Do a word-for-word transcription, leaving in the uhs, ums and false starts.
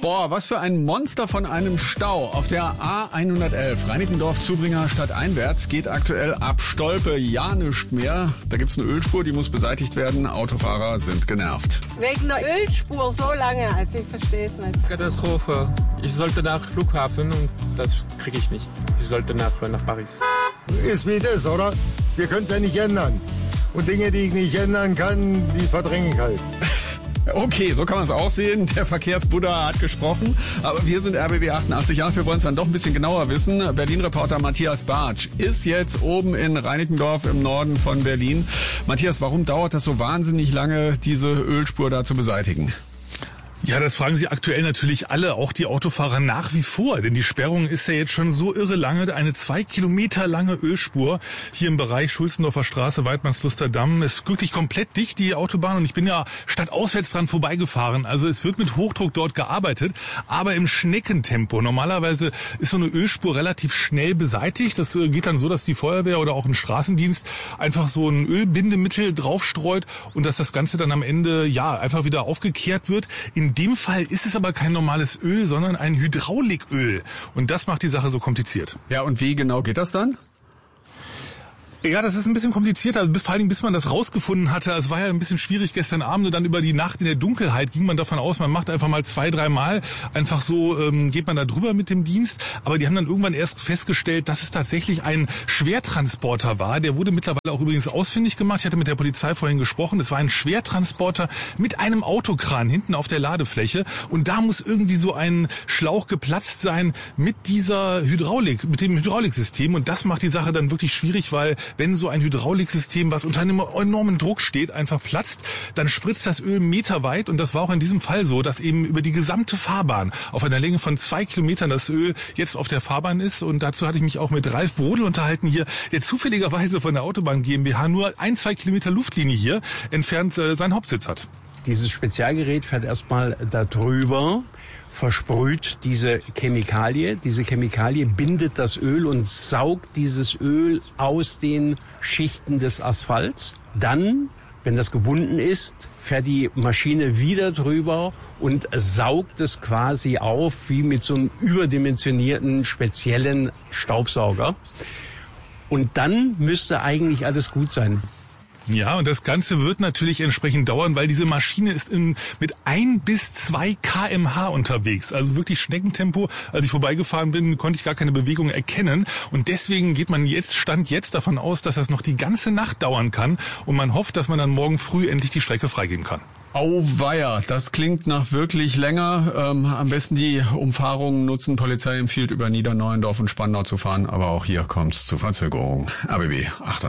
Boah, was für ein Monster von einem Stau. Auf der A hundertelf Reinickendorf-Zubringer stadteinwärts geht aktuell ab Stolpe ja nicht mehr. Da gibt's eine Ölspur, die muss beseitigt werden. Autofahrer sind genervt. Wegen der Ölspur so lange, als ich verstehe es nicht. Katastrophe. Ich sollte nach Flughafen und das kriege ich nicht. Ich sollte nach, nach Paris. Ist wie das, oder? Wir können es ja nicht ändern. Und Dinge, die ich nicht ändern kann, die verdränge ich halt. Okay, so kann man es auch sehen. Der Verkehrsbuddha hat gesprochen. Aber wir sind R B B achtundachtzig Jahre. Wir wollen es dann doch ein bisschen genauer wissen. Berlin-Reporter Matthias Bartsch ist jetzt oben in Reinickendorf im Norden von Berlin. Matthias, warum dauert das so wahnsinnig lange, diese Ölspur da zu beseitigen? Ja, das fragen sich aktuell natürlich alle, auch die Autofahrer nach wie vor. Denn die Sperrung ist ja jetzt schon so irre lange. Eine zwei Kilometer lange Ölspur hier im Bereich Schulzendorfer Straße, Weidmannsluster Damm. Ist wirklich komplett dicht, die Autobahn. Und ich bin ja stadtauswärts dran vorbeigefahren. Also es wird mit Hochdruck dort gearbeitet, aber im Schneckentempo. Normalerweise ist so eine Ölspur relativ schnell beseitigt. Das geht dann so, dass die Feuerwehr oder auch ein Straßendienst einfach so ein Ölbindemittel draufstreut und dass das Ganze dann am Ende ja einfach wieder aufgekehrt wird. In In dem Fall ist es aber kein normales Öl, sondern ein Hydrauliköl. Und das macht die Sache so kompliziert. Ja, und wie genau geht das dann? Ja, das ist ein bisschen komplizierter, also vor allem bis man das rausgefunden hatte. Es war ja ein bisschen schwierig gestern Abend und dann über die Nacht in der Dunkelheit ging man davon aus, man macht einfach mal zwei, drei Mal, einfach so ähm, geht man da drüber mit dem Dienst. Aber die haben dann irgendwann erst festgestellt, dass es tatsächlich ein Schwertransporter war. Der wurde mittlerweile auch übrigens ausfindig gemacht. Ich hatte mit der Polizei vorhin gesprochen. Es war ein Schwertransporter mit einem Autokran hinten auf der Ladefläche. Und da muss irgendwie so ein Schlauch geplatzt sein mit dieser Hydraulik, mit dem Hydrauliksystem. Und das macht die Sache dann wirklich schwierig, weil wenn so ein Hydrauliksystem, was unter einem enormen Druck steht, einfach platzt, dann spritzt das Öl meterweit. Und das war auch in diesem Fall so, dass eben über die gesamte Fahrbahn auf einer Länge von zwei Kilometern das Öl jetzt auf der Fahrbahn ist. Und dazu hatte ich mich auch mit Ralf Brodel unterhalten hier, der zufälligerweise von der Autobahn GmbH nur ein, zwei Kilometer Luftlinie hier entfernt äh, seinen Hauptsitz hat. Dieses Spezialgerät fährt erstmal da drüber, versprüht diese Chemikalie. Diese Chemikalie bindet das Öl und saugt dieses Öl aus den Schichten des Asphalts. Dann, wenn das gebunden ist, fährt die Maschine wieder drüber und saugt es quasi auf, wie mit so einem überdimensionierten speziellen Staubsauger. Und dann müsste eigentlich alles gut sein. Ja, und das Ganze wird natürlich entsprechend dauern, weil diese Maschine ist in, mit ein bis zwei Kilometer pro Stunde unterwegs. Also wirklich Schneckentempo. Als ich vorbeigefahren bin, konnte ich gar keine Bewegung erkennen. Und deswegen geht man jetzt, Stand jetzt davon aus, dass das noch die ganze Nacht dauern kann. Und man hofft, dass man dann morgen früh endlich die Strecke freigeben kann. Auweia, das klingt nach wirklich länger. Ähm, am besten die Umfahrungen nutzen. Polizei empfiehlt, über Niederneuendorf und Spandau zu fahren. Aber auch hier kommt es zu Verzögerungen. R B B achtundachtzig.